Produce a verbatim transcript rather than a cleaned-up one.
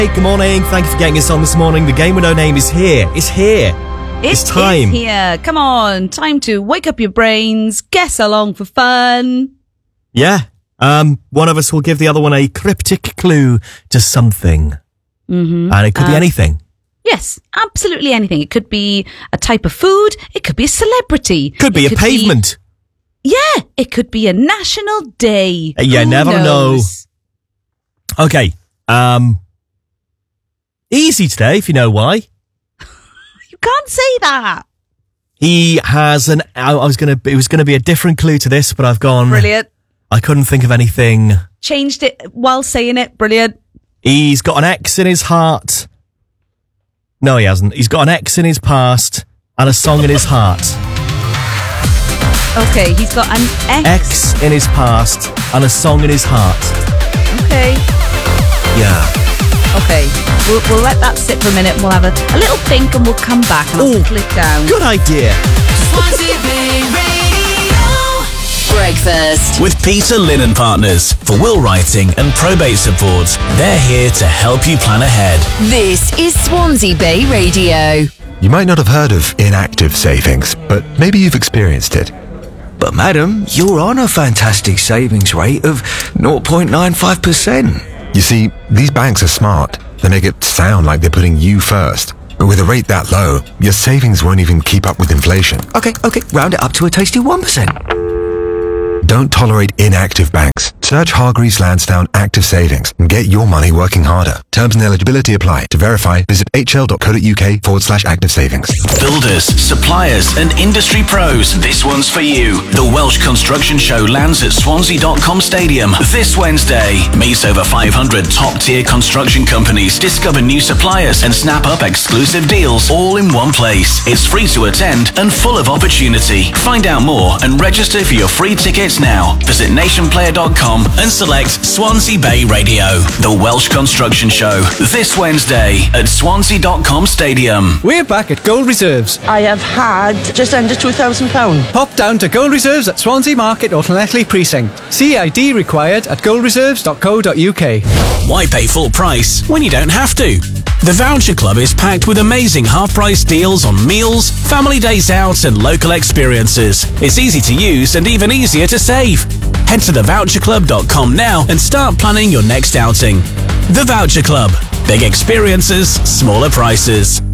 Hey, good morning. Thank you for getting us on this morning. The Game with No Name is here. It's here. It it's time. Is here. Come on. Time to wake up your brains. Guess along for fun. Yeah. Um, one of us will give the other one a cryptic clue to something. Mm-hmm. And it could uh, be anything. Yes, absolutely anything. It could be a type of food. It could be a celebrity. Could be it a could pavement. Be, yeah, it could be a national day. Uh, you Who never knows? know. Okay. Um, easy today, if you know why. You can't say that. He has an. I was gonna. It was gonna be a different clue to this, but I've gone. Brilliant. I couldn't think of anything. Changed it while saying it. Brilliant. He's got an X in his heart. No, he hasn't. He's got an X in his past and a song in his heart. Okay, he's got an X. X in his past and a song in his heart. Okay. Yeah. Okay. We'll, we'll let that sit for a minute and we'll have a, a little think and we'll come back and I'll Ooh, click down. Good idea. Breakfast with Peter Lynn and Partners for will writing and probate support. They're here to help you plan ahead. This is Swansea Bay Radio. You might not have heard of inactive savings, but maybe you've experienced it. But madam, you're on a fantastic savings rate of zero point nine five percent. You see, these banks are smart. They make it sound like they're putting you first. But with a rate that low, your savings won't even keep up with inflation. Okay, okay, round it up to a tasty one percent. Don't tolerate inactive banks. Search Hargreaves Lansdowne Active Savings and get your money working harder. Terms and eligibility apply. To verify, visit hl.co.uk forward slash active savings. Builders, suppliers and industry pros, this one's for you. The Welsh Construction Show lands at Swansea dot com Stadium this Wednesday. Meet over five hundred top-tier construction companies, discover new suppliers and snap up exclusive deals all in one place. It's free to attend and full of opportunity. Find out more and register for your free tickets now. Visit nationplayer dot com and select Swansea Bay Radio. The Welsh Construction Show this Wednesday at Swansea dot com Stadium. We're back at Gold Reserves. I have had just under two thousand pounds. Pop down to Gold Reserves at Swansea Market or Llanelli Precinct. C I D required at gold reserves dot co dot uk. Why pay full price when you don't have to? The Voucher Club is packed with amazing half-price deals on meals, family days out and local experiences. It's easy to use and even easier to save. Head to the voucher club dot com now and start planning your next outing. The Voucher Club. Big experiences, smaller prices.